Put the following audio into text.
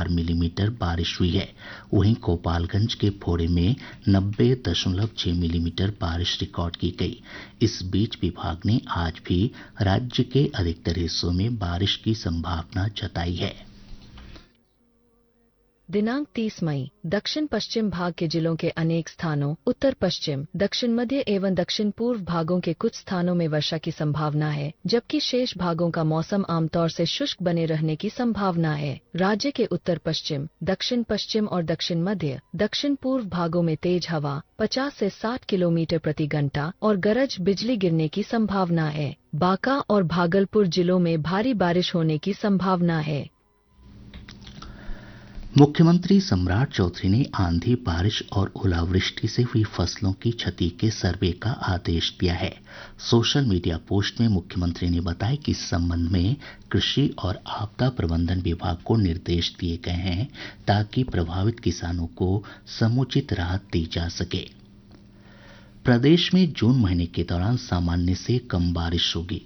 Millimetre बारिश हुई है। वहीं गोपालगंज के फोड़े में 90.6 मिलीमीटर बारिश रिकॉर्ड की गई। इस बीच विभाग ने आज भी राज्य के अधिकतर हिस्सों में बारिश की संभावना जताई है। दिनांक 30 मई दक्षिण पश्चिम भाग के जिलों के अनेक स्थानों, उत्तर पश्चिम, दक्षिण मध्य एवं दक्षिण पूर्व भागों के कुछ स्थानों में वर्षा की संभावना है, जबकि शेष भागों का मौसम आमतौर से शुष्क बने रहने की संभावना है। राज्य के उत्तर पश्चिम, दक्षिण पश्चिम और दक्षिण मध्य, दक्षिण पूर्व भागों में तेज हवा 50 से 60 किलोमीटर प्रति घंटा और गरज बिजली गिरने की संभावना है। बांका और भागलपुर जिलों में भारी बारिश होने की संभावना है। मुख्यमंत्री सम्राट चौधरी ने आंधी, बारिश और ओलावृष्टि से हुई फसलों की क्षति के सर्वे का आदेश दिया है। सोशल मीडिया पोस्ट में मुख्यमंत्री ने बताया कि इस संबंध में कृषि और आपदा प्रबंधन विभाग को निर्देश दिए गए हैं ताकि प्रभावित किसानों को समुचित राहत दी जा सके। प्रदेश में जून महीने के दौरान सामान्य से कम बारिश होगी।